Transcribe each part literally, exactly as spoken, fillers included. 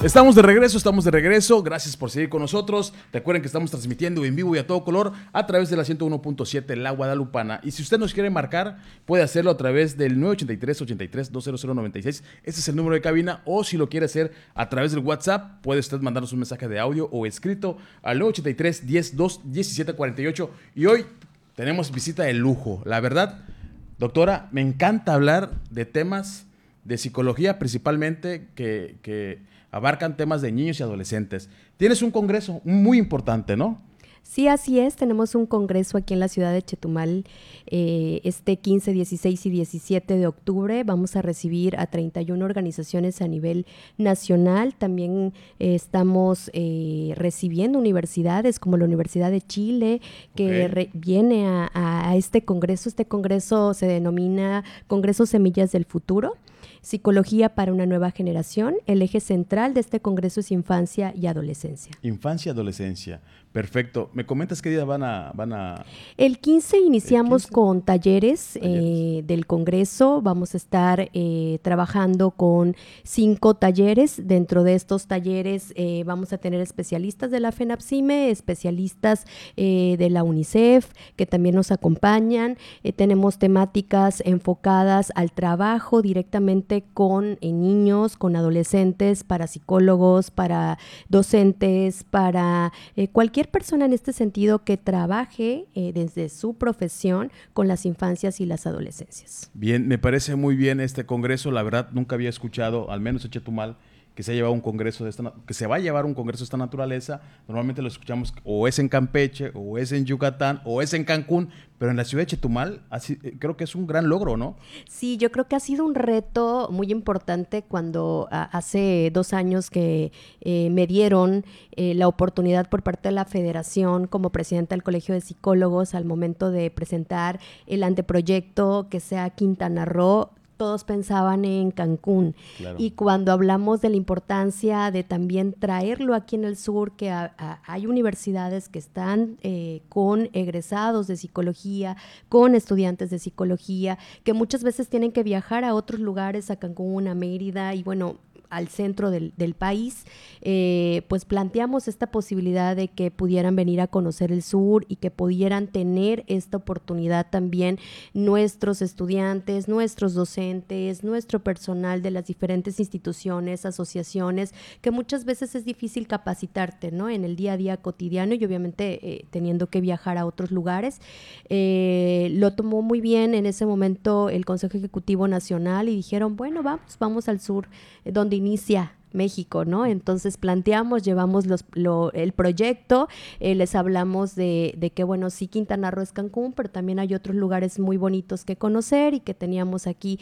Estamos de regreso, estamos de regreso. Gracias por seguir con nosotros. Recuerden que estamos transmitiendo en vivo y a todo color a través de la ciento uno punto siete La Guadalupana. Y si usted nos quiere marcar, puede hacerlo a través del nueve ochenta y tres, ochenta y tres, dos cero cero noventa y seis. Ese es el número de cabina. O si lo quiere hacer a través del WhatsApp, puede usted mandarnos un mensaje de audio o escrito al nueve ochenta y tres, diez, dos, diecisiete cuarenta y ocho. Y hoy tenemos visita de lujo. La verdad, doctora, me encanta hablar de temas de psicología, principalmente que... que abarcan temas de niños y adolescentes. Tienes un congreso muy importante, ¿no? Sí, así es. Tenemos un congreso aquí en la ciudad de Chetumal eh, este quince, dieciséis y diecisiete de octubre. Vamos a recibir a treinta y una organizaciones a nivel nacional. También eh, estamos eh, recibiendo universidades como la Universidad de Chile, que okay. re, viene a, a este congreso. Este congreso se denomina Congreso Semillas del Futuro. Psicología para una nueva generación. El eje central de este congreso es infancia y adolescencia. Infancia y adolescencia. Perfecto. ¿Me comentas qué día van a...? Van a... El quince iniciamos ¿El quince? Con talleres, talleres. Eh, del congreso. Vamos a estar eh, trabajando con cinco talleres. Dentro de estos talleres eh, vamos a tener especialistas de la FENAPSIME, especialistas eh, de la UNICEF, que también nos acompañan. Eh, tenemos temáticas enfocadas al trabajo directamente con eh, niños, con adolescentes, para psicólogos, para docentes, para eh, cualquier persona en este sentido que trabaje eh, desde su profesión con las infancias y las adolescencias. Bien, me parece muy bien este congreso. La verdad, nunca había escuchado, al menos en Chetumal, que se ha llevado un congreso de esta, que se va a llevar un congreso de esta naturaleza. Normalmente lo escuchamos o es en Campeche, o es en Yucatán, o es en Cancún, pero en la ciudad de Chetumal así, creo que es un gran logro, ¿no? Sí, yo creo que ha sido un reto muy importante cuando a, hace dos años que eh, me dieron eh, la oportunidad por parte de la Federación como presidenta del Colegio de Psicólogos al momento de presentar el anteproyecto que sea Quintana Roo. Todos pensaban en Cancún. Claro. Y cuando hablamos de la importancia de también traerlo aquí en el sur, que a, a, hay universidades que están eh, con egresados de psicología, con estudiantes de psicología, que muchas veces tienen que viajar a otros lugares, a Cancún, a Mérida, y bueno, al centro del, del país, eh, pues planteamos esta posibilidad de que pudieran venir a conocer el sur y que pudieran tener esta oportunidad también nuestros estudiantes, nuestros docentes, nuestro personal de las diferentes instituciones, asociaciones, que muchas veces es difícil capacitarte, ¿no? En el día a día cotidiano y obviamente eh, teniendo que viajar a otros lugares. Eh, lo tomó muy bien en ese momento el Consejo Ejecutivo Nacional y dijeron, bueno, vamos, vamos al sur, eh, donde inicia México, ¿no? Entonces planteamos, llevamos los, lo, el proyecto, eh, les hablamos de, de que, bueno, sí, Quintana Roo es Cancún, pero también hay otros lugares muy bonitos que conocer y que teníamos aquí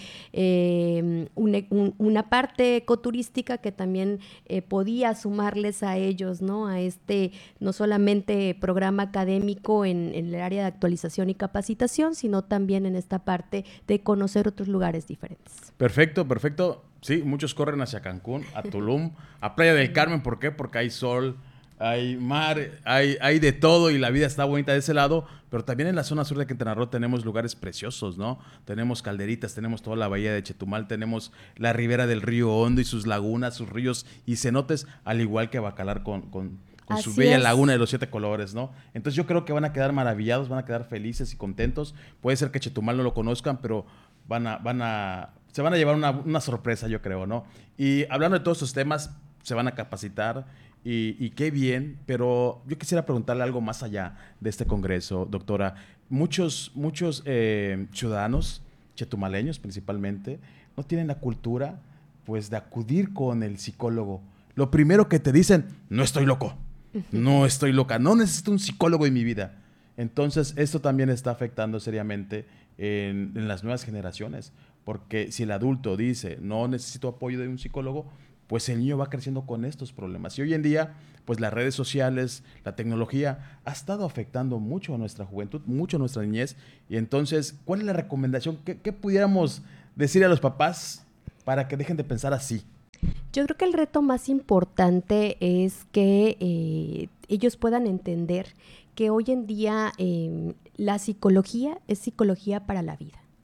eh, un, un, una parte ecoturística que también eh, podía sumarles a ellos, ¿no? A este, no solamente programa académico en, en el área de actualización y capacitación, sino también en esta parte de conocer otros lugares diferentes. Perfecto, perfecto. Sí, muchos corren hacia Cancún, a Tulum, a Playa del Carmen. ¿Por qué? Porque hay sol, hay mar, hay, hay de todo y la vida está bonita de ese lado. Pero también en la zona sur de Quintana Roo tenemos lugares preciosos, ¿no? Tenemos Calderitas, tenemos toda la bahía de Chetumal, tenemos la ribera del río Hondo y sus lagunas, sus ríos y cenotes, al igual que Bacalar con... con con su bella es. Laguna de los siete colores, ¿no? Entonces yo creo que van a quedar maravillados, van a quedar felices y contentos. Puede ser que Chetumal no lo conozcan, pero van a, van a, se van a llevar una, una sorpresa, yo creo, ¿no? Y hablando de todos estos temas, se van a capacitar y, y qué bien, pero yo quisiera preguntarle algo más allá de este congreso, doctora. Muchos, muchos eh, ciudadanos, chetumaleños principalmente, no tienen la cultura, pues, de acudir con el psicólogo. Lo primero que te dicen, no estoy loco. No estoy loca, no necesito un psicólogo en mi vida. Entonces, esto también está afectando seriamente en, en las nuevas generaciones, porque si el adulto dice, no necesito apoyo de un psicólogo, pues el niño va creciendo con estos problemas. Y hoy en día, pues las redes sociales, la tecnología, ha estado afectando mucho a nuestra juventud, mucho a nuestra niñez. Y entonces, ¿cuál es la recomendación? ¿Qué, qué pudiéramos decir a los papás para que dejen de pensar así? Yo creo que el reto más importante es que eh, ellos puedan entender que hoy en día eh, la psicología es psicología para la vida.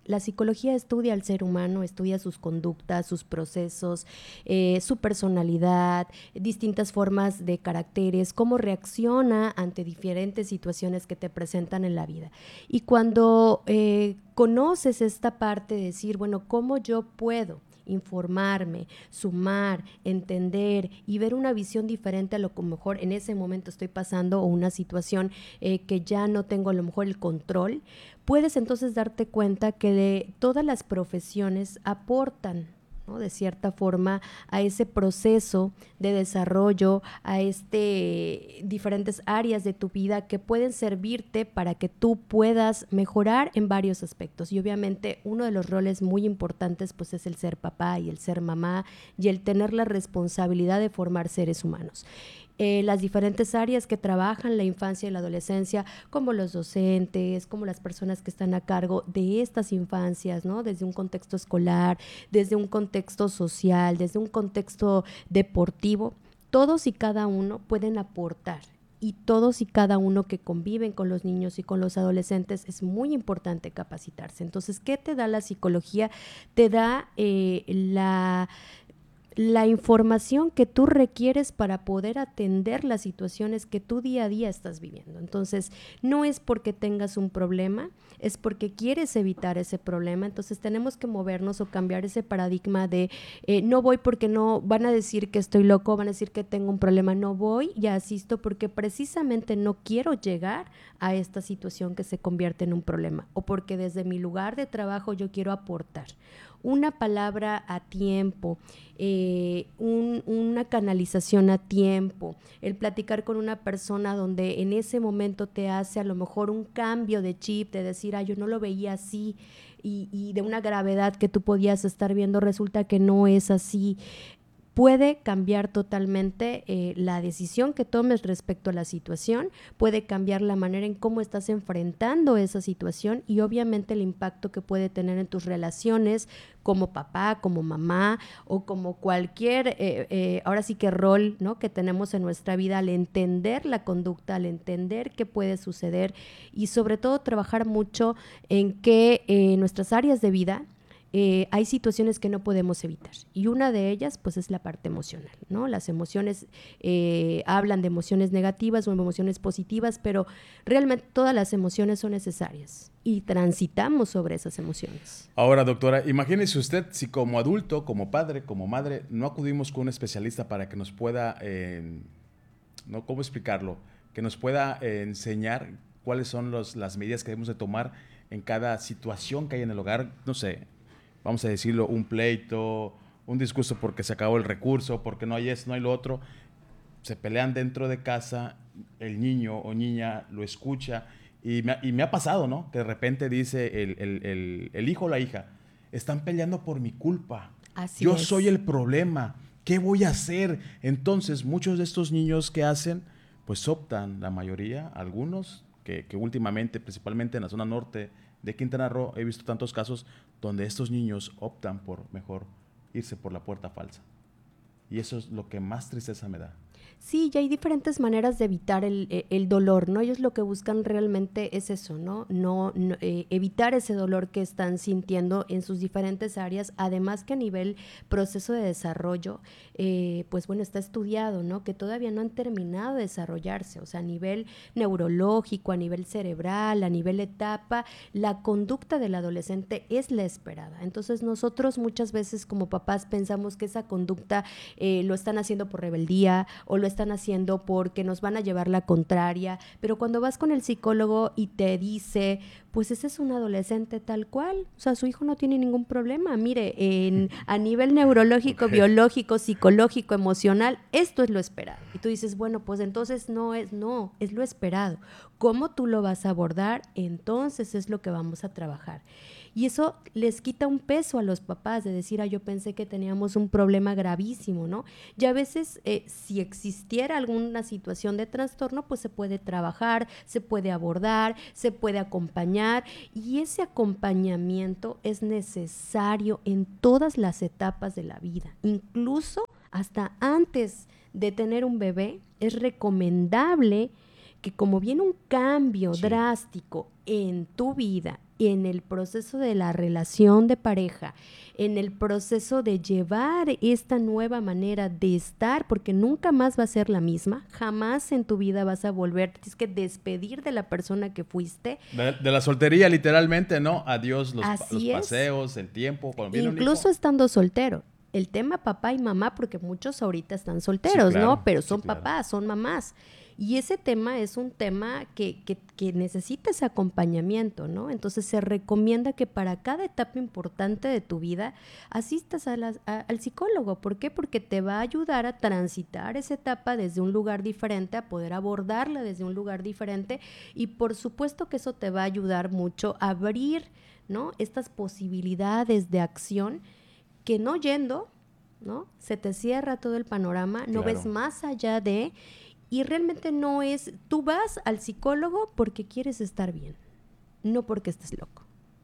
La psicología estudia al ser humano, estudia sus conductas, sus procesos, eh, su personalidad, distintas formas de caracteres, cómo reacciona ante diferentes situaciones que te presentan en la vida. Y cuando eh, conoces esta parte de decir, bueno, ¿cómo yo puedo informarme, sumar, entender y ver una visión diferente a lo que a lo mejor en ese momento estoy pasando o una situación eh, que ya no tengo a lo mejor el control? Puedes entonces darte cuenta que de todas las profesiones aportan, ¿no?, de cierta forma a ese proceso de desarrollo, a este diferentes áreas de tu vida que pueden servirte para que tú puedas mejorar en varios aspectos. Y obviamente uno de los roles muy importantes pues es el ser papá y el ser mamá y el tener la responsabilidad de formar seres humanos. Eh, las diferentes áreas que trabajan la infancia y la adolescencia, como los docentes, como las personas que están a cargo de estas infancias, ¿no?, desde un contexto escolar, desde un contexto social, desde un contexto deportivo, todos y cada uno pueden aportar. Y todos y cada uno que conviven con los niños y con los adolescentes es muy importante capacitarse. Entonces, ¿qué te da la psicología? Te da eh, la... la información que tú requieres para poder atender las situaciones que tú día a día estás viviendo. Entonces, no es porque tengas un problema, es porque quieres evitar ese problema. Entonces, tenemos que movernos o cambiar ese paradigma de eh, no voy porque no, van a decir que estoy loco, van a decir que tengo un problema, no voy y asisto porque precisamente no quiero llegar a esta situación que se convierte en un problema o porque desde mi lugar de trabajo yo quiero aportar. Una palabra a tiempo, eh, un, una canalización a tiempo, el platicar con una persona donde en ese momento te hace a lo mejor un cambio de chip, de decir, ah, yo no lo veía así, y, y de una gravedad que tú podías estar viendo resulta que no es así. Puede cambiar totalmente eh, la decisión que tomes respecto a la situación, puede cambiar la manera en cómo estás enfrentando esa situación y obviamente el impacto que puede tener en tus relaciones como papá, como mamá o como cualquier, eh, eh, ahora sí que rol, ¿no?, que tenemos en nuestra vida al entender la conducta, al entender qué puede suceder y sobre todo trabajar mucho en que eh, nuestras áreas de vida Eh, hay situaciones que no podemos evitar y una de ellas pues es la parte emocional, ¿no? Las emociones eh, hablan de emociones negativas o emociones positivas, pero realmente todas las emociones son necesarias y transitamos sobre esas emociones. Ahora, doctora, imagínese usted si como adulto, como padre, como madre, no acudimos con un especialista para que nos pueda, eh, ¿no? ¿Cómo explicarlo? Que nos pueda eh, enseñar cuáles son los, las medidas que debemos de tomar en cada situación que hay en el hogar, no sé, vamos a decirlo, un pleito, un disgusto porque se acabó el recurso, porque no hay esto, no hay lo otro. Se pelean dentro de casa, el niño o niña lo escucha y me, y me ha pasado, ¿no? Que de repente dice el, el, el, el hijo o la hija, están peleando por mi culpa. Así Yo es. soy el problema. ¿Qué voy a hacer? Entonces, muchos de estos niños que hacen, pues optan, la mayoría, algunos, que, que últimamente, principalmente en la zona norte de Quintana Roo, he visto tantos casos donde estos niños optan por mejor irse por la puerta falsa. Y eso es lo que más tristeza me da. Sí, y hay diferentes maneras de evitar el, el dolor, ¿no? Ellos lo que buscan realmente es eso, ¿no? No, no eh, evitar ese dolor que están sintiendo en sus diferentes áreas, además que a nivel proceso de desarrollo, eh, pues bueno, está estudiado, ¿no? Que todavía no han terminado de desarrollarse, o sea, a nivel neurológico, a nivel cerebral, a nivel etapa, la conducta del adolescente es la esperada. Entonces nosotros muchas veces como papás pensamos que esa conducta eh, lo están haciendo por rebeldía o lo están haciendo porque nos van a llevar la contraria, pero cuando vas con el psicólogo y te dice, pues ese es un adolescente tal cual, o sea, su hijo no tiene ningún problema, mire, en, a nivel neurológico, okay, biológico, psicológico, emocional, esto es lo esperado. Y tú dices, bueno, pues entonces no es, no, es lo esperado. ¿Cómo tú lo vas a abordar? Entonces es lo que vamos a trabajar. Y eso les quita un peso a los papás de decir, ah, yo pensé que teníamos un problema gravísimo, ¿no? Y a veces, eh, si existiera alguna situación de trastorno, pues se puede trabajar, se puede abordar, se puede acompañar, y ese acompañamiento es necesario en todas las etapas de la vida, incluso hasta antes de tener un bebé, es recomendable que como viene un cambio sí. drástico en tu vida, en el proceso de la relación de pareja, en el proceso de llevar esta nueva manera de estar, porque nunca más va a ser la misma, jamás en tu vida vas a volver, tienes que despedir de la persona que fuiste. De, de la soltería, literalmente, ¿no? Adiós los, Así los es. paseos, el tiempo. Cuando viene un Incluso hijo. estando soltero. El tema papá y mamá, porque muchos ahorita están solteros, Sí, claro, ¿no? Pero son sí, claro. papás, son mamás. Y ese tema es un tema que, que, que necesita ese acompañamiento, ¿no? Entonces se recomienda que para cada etapa importante de tu vida asistas a la, a, al psicólogo. ¿Por qué? Porque te va a ayudar a transitar esa etapa desde un lugar diferente, a poder abordarla desde un lugar diferente, y por supuesto que eso te va a ayudar mucho a abrir, ¿no?, estas posibilidades de acción, que no yendo, ¿no?, se te cierra todo el panorama, no Claro. ves más allá de... Y realmente no es, tú vas al psicólogo porque quieres estar bien, no porque estés loco.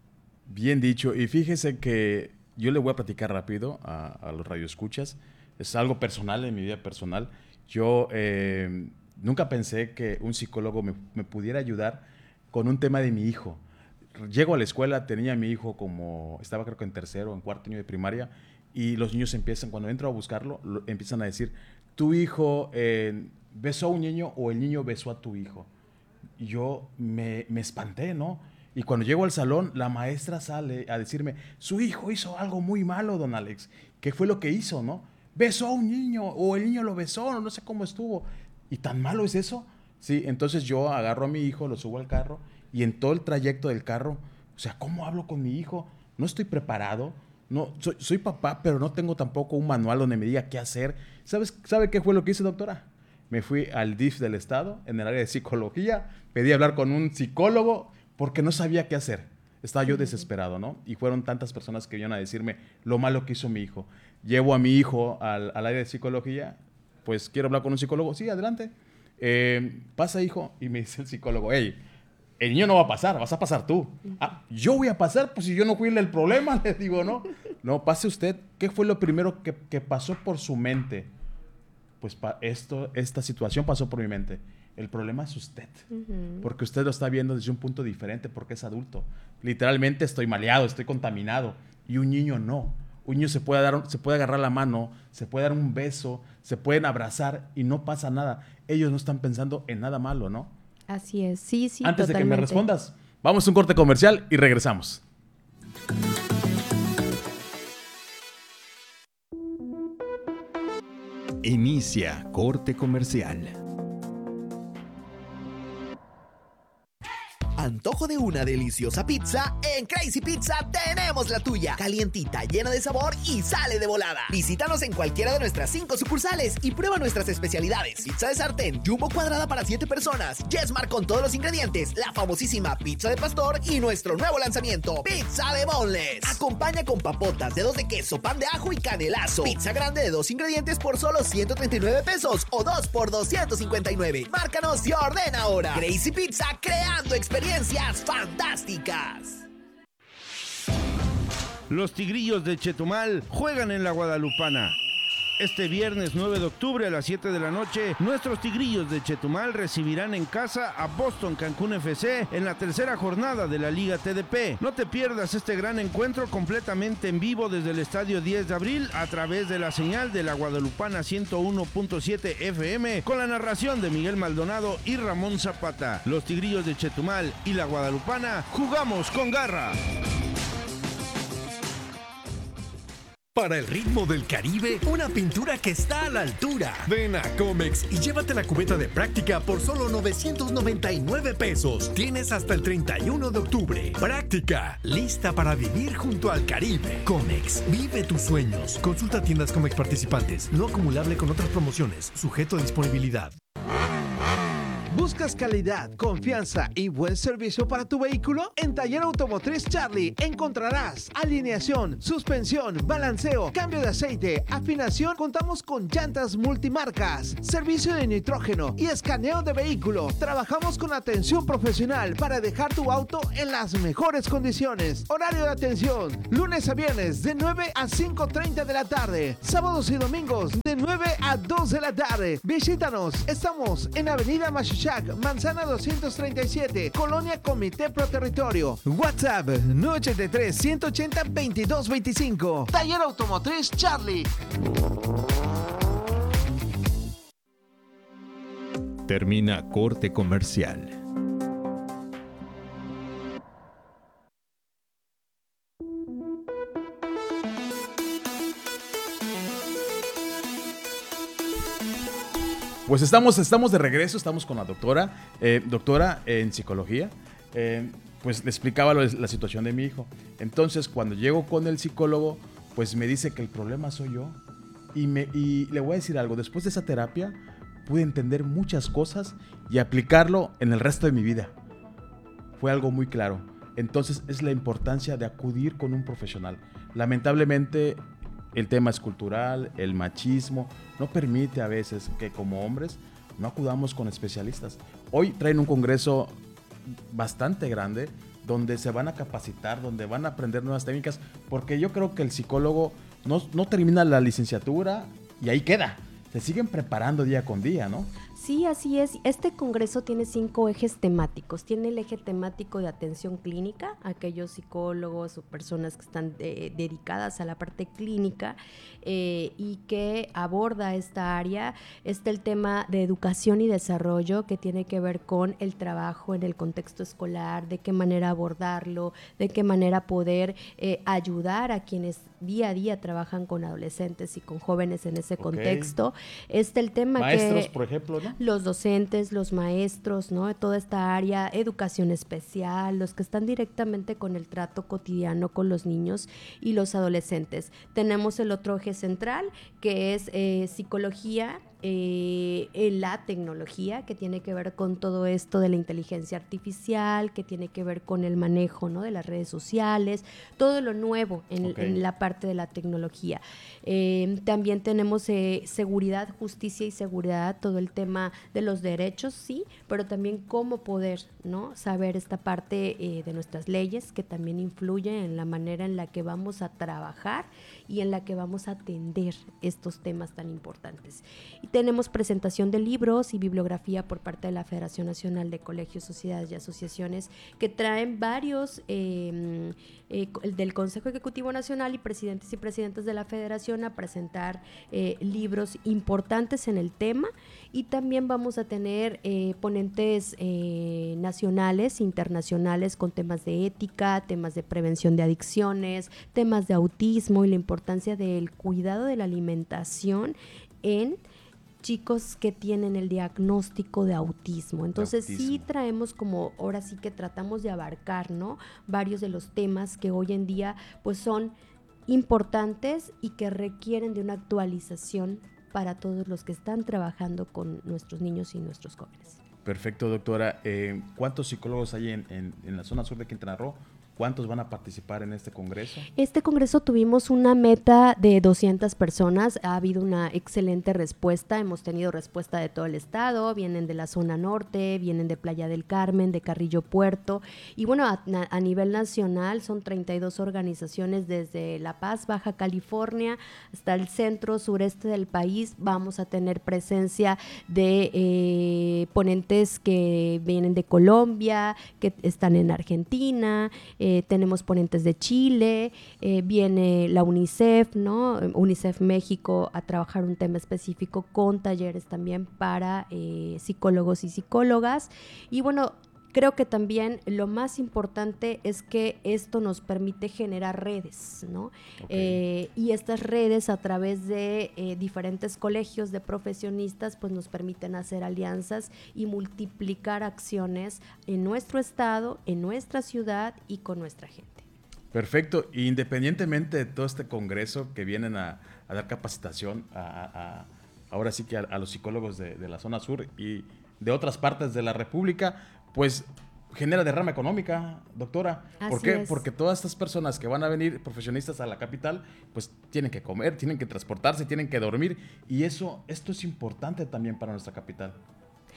Bien dicho. Y fíjese que yo le voy a platicar rápido a, a los radioescuchas. Es algo personal, en mi vida personal. Yo eh, nunca pensé que un psicólogo me, me pudiera ayudar con un tema de mi hijo. Llego a la escuela, tenía a mi hijo como, estaba creo que en tercero o en cuarto año de primaria, y los niños empiezan, cuando entro a buscarlo, lo, empiezan a decir, tu hijo... Eh, besó a un niño o el niño besó a tu hijo. Y yo me, me espanté, ¿no? Y cuando llego al salón, la maestra sale a decirme, su hijo hizo algo muy malo, don Alex. ¿Qué fue lo que hizo, no? Besó a un niño o el niño lo besó, no sé cómo estuvo. ¿Y tan malo es eso? Sí, entonces yo agarro a mi hijo, lo subo al carro y en todo el trayecto del carro, o sea, ¿cómo hablo con mi hijo? No estoy preparado. No, soy, soy papá, pero no tengo tampoco un manual donde me diga qué hacer. ¿Sabes, ¿Sabe qué fue lo que hice, doctora? Me fui al D I F del Estado, en el área de psicología, pedí hablar con un psicólogo porque no sabía qué hacer. Estaba yo desesperado, ¿no? Y fueron tantas personas que vinieron a decirme lo malo que hizo mi hijo. Llevo a mi hijo al, al área de psicología, pues quiero hablar con un psicólogo. Sí, adelante. Eh, pasa, hijo. Y me dice el psicólogo, hey, el niño no va a pasar, vas a pasar tú. Ah, ¿yo voy a pasar? Pues si yo no fui el problema, les digo, ¿no? No, pase usted. ¿Qué fue lo primero que, que pasó por su mente? Pues pa esto, esta situación pasó por mi mente. El problema es usted, uh-huh. porque usted lo está viendo desde un punto diferente, porque es adulto. Literalmente estoy maleado, estoy contaminado, y un niño no. Un niño se puede, dar, se puede agarrar la mano, se puede dar un beso, se pueden abrazar y no pasa nada. Ellos no están pensando en nada malo, ¿no? Así es, sí, sí, Antes totalmente. de que me respondas, vamos a un corte comercial y regresamos. Inicia corte comercial. Antojo de una deliciosa pizza. En Crazy Pizza tenemos la tuya. Calientita, llena de sabor y sale de volada. Visítanos en cualquiera de nuestras cinco sucursales y prueba nuestras especialidades. Pizza de sartén, jumbo cuadrada para siete personas, Yesmar con todos los ingredientes, la famosísima pizza de pastor y nuestro nuevo lanzamiento, pizza de boneless. Acompaña con papotas, dedos de queso, pan de ajo y canelazo. Pizza grande de dos ingredientes por solo ciento treinta y nueve pesos o dos por doscientos cincuenta y nueve. Márcanos y ordena ahora. Crazy Pizza, creando experiencias fantásticas. Los Tigrillos de Chetumal juegan en la Guadalupana. Este viernes nueve de octubre a las siete de la noche, nuestros Tigrillos de Chetumal recibirán en casa a Boston Cancún F C en la tercera jornada de la Liga T D P. No te pierdas este gran encuentro completamente en vivo desde el Estadio diez de abril a través de la señal de la Guadalupana ciento uno punto siete F M con la narración de Miguel Maldonado y Ramón Zapata. Los Tigrillos de Chetumal y la Guadalupana jugamos con garra. Para el ritmo del Caribe, una pintura que está a la altura. Ven a Comex y llévate la cubeta de práctica por solo novecientos noventa y nueve pesos. Tienes hasta el treinta y uno de octubre. Práctica, lista para vivir junto al Caribe. Comex, vive tus sueños. Consulta tiendas Comex participantes. No acumulable con otras promociones. Sujeto a disponibilidad. ¿Buscas calidad, confianza y buen servicio para tu vehículo? En Taller Automotriz Charlie encontrarás alineación, suspensión, balanceo, cambio de aceite, afinación. Contamos con llantas multimarcas, servicio de nitrógeno y escaneo de vehículo. Trabajamos con atención profesional para dejar tu auto en las mejores condiciones. Horario de atención, lunes a viernes de nueve a cinco treinta de la tarde, sábados y domingos de nueve a dos de la tarde. Visítanos, estamos en Avenida Massachusetts Shack, Manzana doscientos treinta y siete, Colonia Comité Pro Territorio. WhatsApp nueve ocho tres, uno ocho cero, veintidós veinticinco. Taller Automotriz Charlie. Termina corte comercial. Pues estamos, estamos de regreso, estamos con la doctora, eh, doctora en psicología. Eh, pues le explicaba lo, la situación de mi hijo. Entonces, cuando llego con el psicólogo, pues me dice que el problema soy yo. Y, me, y le voy a decir algo, después de esa terapia, pude entender muchas cosas y aplicarlo en el resto de mi vida. Fue algo muy claro. Entonces, es la importancia de acudir con un profesional. Lamentablemente, el tema es cultural, el machismo, no permite a veces que como hombres no acudamos con especialistas. Hoy traen un congreso bastante grande donde se van a capacitar, donde van a aprender nuevas técnicas, porque yo creo que el psicólogo no, no termina la licenciatura y ahí queda. Se siguen preparando día con día, ¿no? Sí, así es. Este congreso tiene cinco ejes temáticos. Tiene el eje temático de atención clínica, aquellos psicólogos o personas que están de, dedicadas a la parte clínica eh, y que aborda esta área. Está el tema de educación y desarrollo, que tiene que ver con el trabajo en el contexto escolar, de qué manera abordarlo, de qué manera poder eh, ayudar a quienes día a día trabajan con adolescentes y con jóvenes en ese okay. contexto. Está el tema Maestros, que... por ejemplo, ¿no? Los docentes, los maestros, ¿no? Toda esta área, educación especial, los que están directamente con el trato cotidiano con los niños y los adolescentes. Tenemos el otro eje central, que es eh, psicología, Eh, en la tecnología, que tiene que ver con todo esto de la inteligencia artificial, que tiene que ver con el manejo, ¿no? de las redes sociales, todo lo nuevo en, okay. en la parte de la tecnología. Eh, también tenemos eh, seguridad, justicia y seguridad, todo el tema de los derechos, sí, pero también cómo poder, ¿no? saber esta parte eh, de nuestras leyes, que también influye en la manera en la que vamos a trabajar y en la que vamos a atender estos temas tan importantes. Y tenemos presentación de libros y bibliografía por parte de la Federación Nacional de Colegios, Sociedades y Asociaciones, que traen varios eh, eh, del Consejo Ejecutivo Nacional y presidentes y presidentes de la Federación a presentar eh, libros importantes en el tema. Y también vamos a tener eh, ponentes eh, nacionales, internacionales, con temas de ética, temas de prevención de adicciones, temas de autismo y la importancia del cuidado de la alimentación en chicos que tienen el diagnóstico de autismo. Entonces autismo. sí traemos como, ahora sí que tratamos de abarcar, ¿no? varios de los temas que hoy en día pues son importantes y que requieren de una actualización para todos los que están trabajando con nuestros niños y nuestros jóvenes. Perfecto, doctora. Eh, ¿Cuántos psicólogos hay en, en, en la zona sur de Quintana Roo? ¿Cuántos van a participar en este congreso? Este congreso tuvimos una meta de doscientas personas. Ha habido una excelente respuesta. Hemos tenido respuesta de todo el estado. Vienen de la zona norte, vienen de Playa del Carmen, de Carrillo Puerto. Y bueno, a, a nivel nacional son treinta y dos organizaciones desde La Paz, Baja California, hasta el centro sureste del país. Vamos a tener presencia de eh, ponentes que vienen de Colombia, que están en Argentina. Eh, tenemos ponentes de Chile, eh, viene la UNICEF, ¿no? UNICEF México a trabajar un tema específico con talleres también para eh, psicólogos y psicólogas. Y bueno, creo que también lo más importante es que esto nos permite generar redes, ¿no? Okay. Eh, y estas redes a través de eh, diferentes colegios de profesionistas pues nos permiten hacer alianzas y multiplicar acciones en nuestro estado, en nuestra ciudad y con nuestra gente. Perfecto. Independientemente de todo este congreso que vienen a, a dar capacitación a, a, ahora sí que a, a los psicólogos de, de la zona sur y de otras partes de la República, pues genera derrama económica, doctora. Así ¿Por qué? Es. Porque todas estas personas que van a venir, profesionistas a la capital, pues tienen que comer, tienen que transportarse, tienen que dormir. Y eso, esto es importante también para nuestra capital.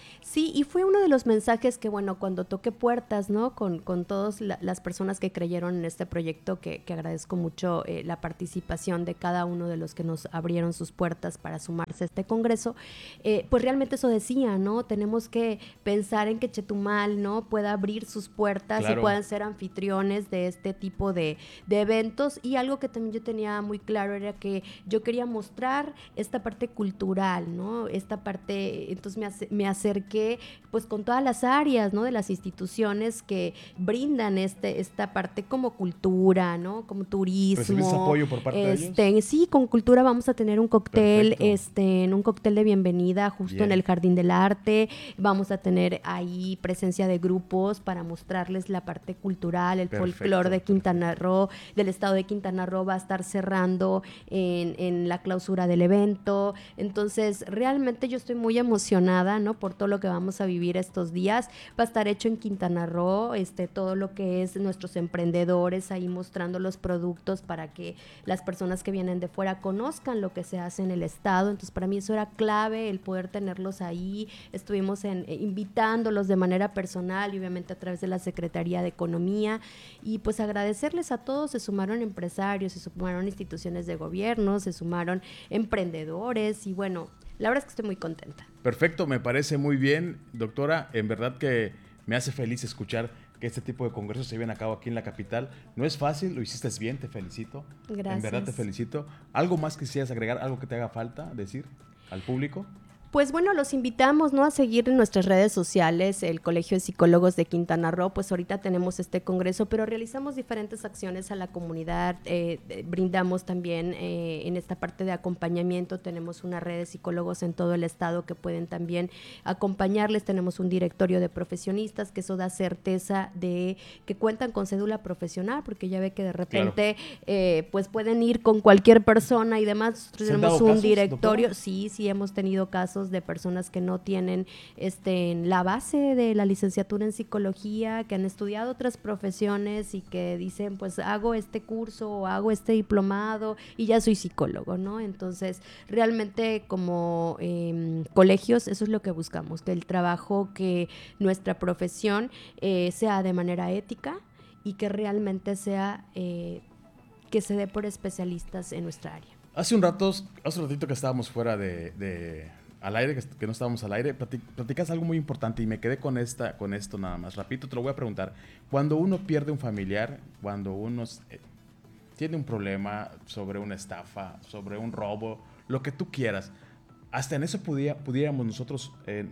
Sí, y fue uno de los mensajes que, bueno, cuando toqué puertas, ¿no? Con, con todas la, las personas que creyeron en este proyecto, que, que agradezco mucho eh, la participación de cada uno de los que nos abrieron sus puertas para sumarse a este congreso, eh, pues realmente eso decía, ¿no? Tenemos que pensar en que Chetumal, ¿no? Pueda abrir sus puertas Claro. y puedan ser anfitriones de este tipo de, de eventos. Y algo que también yo tenía muy claro era que yo quería mostrar esta parte cultural, ¿no? Esta parte, entonces me, ace- me acerqué pues con todas las áreas, ¿no? De las instituciones que brindan este, esta parte como cultura, ¿no? Como turismo. ¿Recibiste apoyo por parte de este, ellos? Sí, con cultura vamos a tener un cóctel, Perfecto. este, en un cóctel de bienvenida justo Bien. en el Jardín del Arte. Vamos a tener ahí presencia de grupos para mostrarles la parte cultural, el Perfecto, folclore de perfecto. Quintana Roo, del estado de Quintana Roo va a estar cerrando en, en la clausura del evento. Entonces, realmente yo estoy muy emocionada, ¿no? Por todo lo que vamos a vivir estos días. Va a estar hecho en Quintana Roo, este, todo lo que es nuestros emprendedores ahí mostrando los productos para que las personas que vienen de fuera conozcan lo que se hace en el estado. Entonces, para mí eso era clave, el poder tenerlos ahí. Estuvimos en, eh, invitándolos de manera personal y obviamente a través de la Secretaría de Economía, y pues agradecerles a todos. Se sumaron empresarios, se sumaron instituciones de gobierno, se sumaron emprendedores y bueno, la verdad es que estoy muy contenta. Perfecto, me parece muy bien, doctora. En verdad que me hace feliz escuchar que este tipo de congresos se lleven a cabo aquí en la capital. No es fácil, lo hiciste bien, te felicito. Gracias. En verdad te felicito. ¿Algo más quisieras agregar, algo que te haga falta decir al público? Pues bueno, los invitamos, ¿no? A seguir en nuestras redes sociales, el Colegio de Psicólogos de Quintana Roo. Pues ahorita tenemos este congreso, pero realizamos diferentes acciones a la comunidad. Eh, eh, brindamos también eh, en esta parte de acompañamiento. Tenemos una red de psicólogos en todo el estado que pueden también acompañarles. Tenemos un directorio de profesionistas, que eso da certeza de que cuentan con cédula profesional, porque ya ve que de repente eh, pues pueden ir con cualquier persona y demás. Nosotros ¿Se han tenemos dado un casos, directorio. doctora? Sí, sí, hemos tenido casos de personas que no tienen este, la base de la licenciatura en psicología, que han estudiado otras profesiones y que dicen, pues hago este curso o hago este diplomado y ya soy psicólogo, ¿no? Entonces, realmente como eh, colegios, eso es lo que buscamos, que el trabajo, que nuestra profesión eh, sea de manera ética y que realmente sea, eh, que se dé por especialistas en nuestra área. Hace un rato, hace un ratito que estábamos fuera de, de al aire, que, que no estábamos al aire, platic, platicas algo muy importante y me quedé con esta, con esto nada más. Rapidito te lo voy a preguntar. Cuando uno pierde un familiar, cuando uno eh, tiene un problema sobre una estafa, sobre un robo, lo que tú quieras, hasta en eso pudiera, pudiéramos nosotros eh,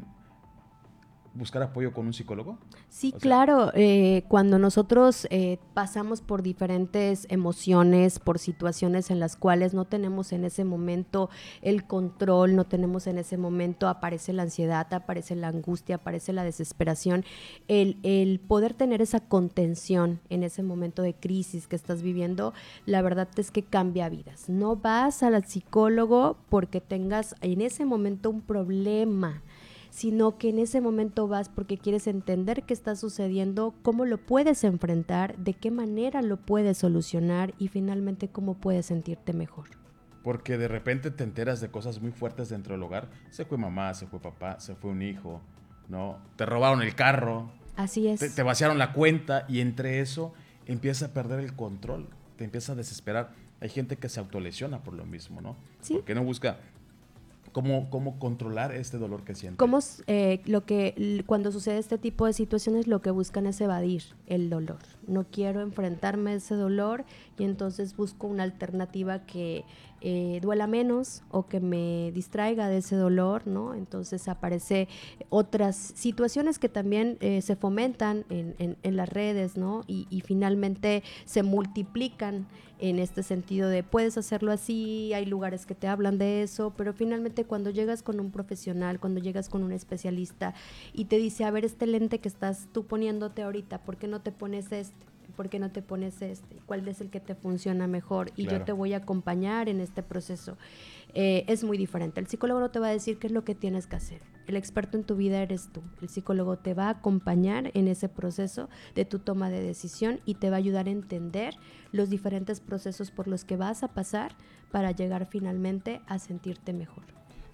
buscar apoyo con un psicólogo. Sí, O sea, claro, eh, cuando nosotros eh, pasamos por diferentes emociones, por situaciones en las cuales no tenemos en ese momento el control, no tenemos en ese momento, aparece la ansiedad, aparece la angustia, aparece la desesperación, el, el poder tener esa contención en ese momento de crisis que estás viviendo, la verdad es que cambia vidas. No vas al psicólogo porque tengas en ese momento un problema, sino que en ese momento vas porque quieres entender qué está sucediendo, cómo lo puedes enfrentar, de qué manera lo puedes solucionar y finalmente cómo puedes sentirte mejor. Porque de repente te enteras de cosas muy fuertes dentro del hogar. Se fue mamá, se fue papá, se fue un hijo, ¿no? Te robaron el carro, Así es. te, te vaciaron la cuenta y entre eso empieza a perder el control, te empieza a desesperar. Hay gente que se autolesiona por lo mismo, ¿no? Sí. Porque no busca cómo, cómo controlar este dolor que siente. Cómo, eh, lo que l- cuando sucede este tipo de situaciones, lo que buscan es evadir el dolor. No quiero enfrentarme a ese dolor y entonces busco una alternativa que eh, duela menos o que me distraiga de ese dolor, ¿no? Entonces aparece otras situaciones que también eh, se fomentan en, en, en las redes, ¿no? Y, y finalmente se multiplican en este sentido de puedes hacerlo así, hay lugares que te hablan de eso, pero finalmente cuando llegas con un profesional, cuando llegas con un especialista y te dice, a ver, este lente que estás tú poniéndote ahorita, ¿por qué no te pones este? ¿Por qué no te pones este? ¿Cuál es el que te funciona mejor? Y Claro. yo te voy a acompañar en este proceso. Eh, es muy diferente. El psicólogo no te va a decir qué es lo que tienes que hacer. El experto en tu vida eres tú. El psicólogo te va a acompañar en ese proceso de tu toma de decisión y te va a ayudar a entender los diferentes procesos por los que vas a pasar para llegar finalmente a sentirte mejor.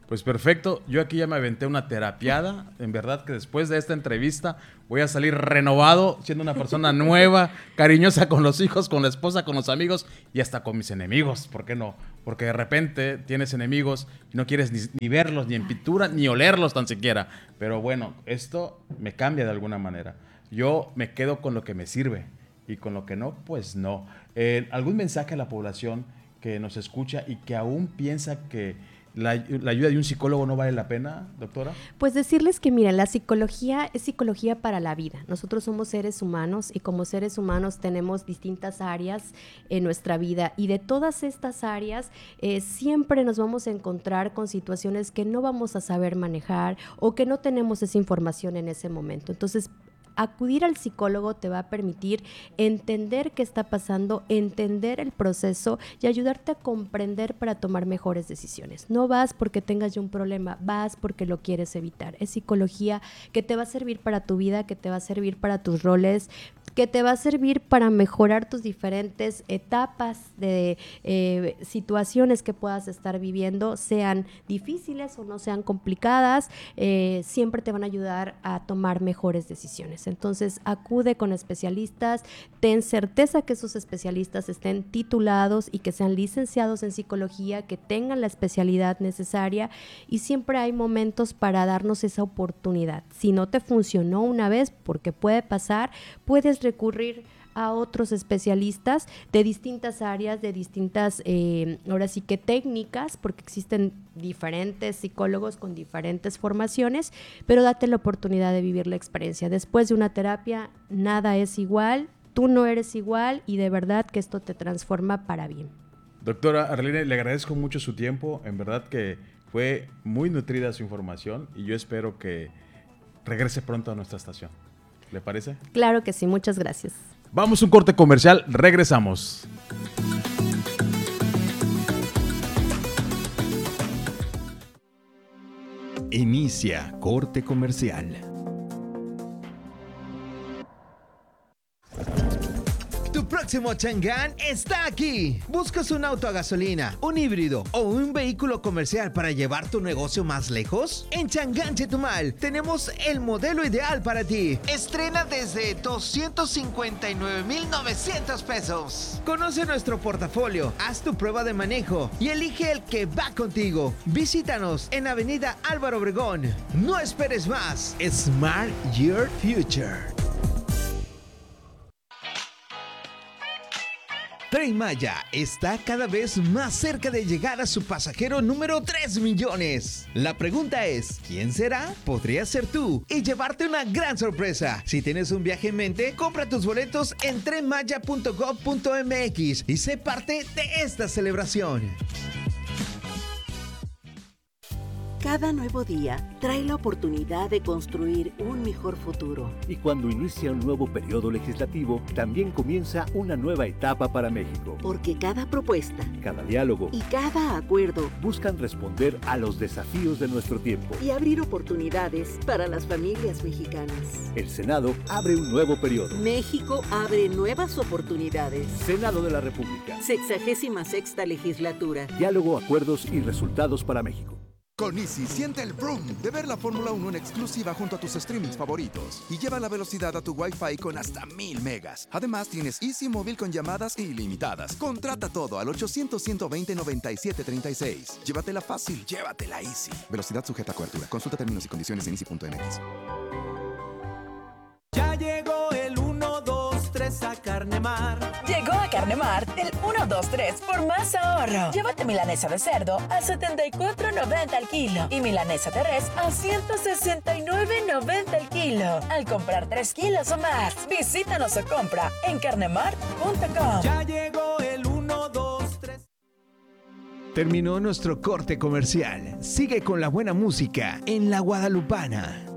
Pues perfecto, yo aquí ya me aventé una terapiada, en verdad que después de esta entrevista voy a salir renovado, siendo una persona nueva, cariñosa con los hijos, con la esposa, con los amigos y hasta con mis enemigos, ¿por qué no? Porque de repente tienes enemigos y no quieres ni, ni verlos, ni en pintura, ni olerlos tan siquiera, pero bueno, esto me cambia de alguna manera. Yo me quedo con lo que me sirve y con lo que no, pues no. Eh, ¿Algún mensaje a la población que nos escucha y que aún piensa que La, la ayuda de un psicólogo no vale la pena, doctora? Pues decirles que, mira, la psicología es psicología para la vida. Nosotros somos seres humanos y como seres humanos tenemos distintas áreas en nuestra vida y de todas estas áreas eh, siempre nos vamos a encontrar con situaciones que no vamos a saber manejar o que no tenemos esa información en ese momento. Entonces, acudir al psicólogo te va a permitir entender qué está pasando, entender el proceso y ayudarte a comprender para tomar mejores decisiones. No vas porque tengas ya un problema, vas porque lo quieres evitar. Es psicología que te va a servir para tu vida, que te va a servir para tus roles, que te va a servir para mejorar tus diferentes etapas de eh, situaciones que puedas estar viviendo, sean difíciles o no sean complicadas, eh, siempre te van a ayudar a tomar mejores decisiones. Entonces, acude con especialistas, ten certeza que esos especialistas estén titulados y que sean licenciados en psicología, que tengan la especialidad necesaria y siempre hay momentos para darnos esa oportunidad. Si no te funcionó una vez, porque puede pasar, puedes recurrir a otros especialistas de distintas áreas, de distintas, eh, ahora sí que técnicas, porque existen diferentes psicólogos con diferentes formaciones, pero date la oportunidad de vivir la experiencia. Después de una terapia, nada es igual, tú no eres igual y de verdad que esto te transforma para bien. Doctora Arlene, le agradezco mucho su tiempo, en verdad que fue muy nutrida su información y yo espero que regrese pronto a nuestra estación. ¿Le parece? Claro que sí, muchas gracias. Vamos a un corte comercial, regresamos. Inicia corte comercial. Tu próximo Chang'an está aquí. ¿Buscas un auto a gasolina, un híbrido o un vehículo comercial para llevar tu negocio más lejos? En Chang'an Chetumal tenemos el modelo ideal para ti. Estrena desde doscientos cincuenta y nueve mil novecientos pesos. Conoce nuestro portafolio, haz tu prueba de manejo y elige el que va contigo. Visítanos en Avenida Álvaro Obregón. No esperes más. Smart Your Future. Tren Maya está cada vez más cerca de llegar a su pasajero número tres millones. La pregunta es, ¿quién será? Podría ser tú y llevarte una gran sorpresa. Si tienes un viaje en mente, compra tus boletos en tren maya punto gob punto eme equis y sé parte de esta celebración. Cada nuevo día trae la oportunidad de construir un mejor futuro. Y cuando inicia un nuevo periodo legislativo, también comienza una nueva etapa para México. Porque cada propuesta, cada diálogo y cada acuerdo buscan responder a los desafíos de nuestro tiempo y abrir oportunidades para las familias mexicanas. El Senado abre un nuevo periodo. México abre nuevas oportunidades. Senado de la República. Sexagésima sexta legislatura. Diálogo, acuerdos y resultados para México. Con Easy, siente el vroom de ver la Fórmula uno en exclusiva junto a tus streamings favoritos y lleva la velocidad a tu Wi-Fi con hasta mil megas. Además, tienes Easy Móvil con llamadas ilimitadas. Contrata todo al ochocientos, ciento veinte, noventa y siete treinta y seis. Llévatela fácil, llévatela Easy. Velocidad sujeta a cobertura. Consulta términos y condiciones en easy punto eme equis. Ya llegó el uno, dos, tres a Carnemar. Llegó a Carnemar el uno, dos, tres por más ahorro. Llévate milanesa de cerdo a setenta y cuatro noventa al kilo y milanesa de res a ciento sesenta y nueve noventa al kilo. Al comprar tres kilos o más, visítanos o compra en carnemar punto com. Ya llegó el uno, dos, tres. Terminó nuestro corte comercial. Sigue con la buena música en La Guadalupana.